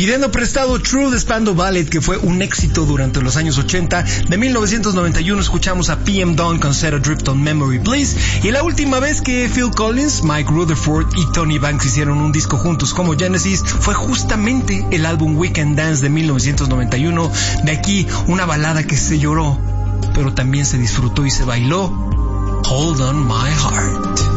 Pidiendo prestado True de Spandau Ballet, que fue un éxito durante los años 80. De 1991 escuchamos a PM Dawn con Set Adrift on Memory Please. Y la última vez que Phil Collins, Mike Rutherford y Tony Banks hicieron un disco juntos como Genesis fue justamente el álbum Weekend Dance de 1991. De aquí una balada que se lloró, pero también se disfrutó y se bailó. Hold on My Heart.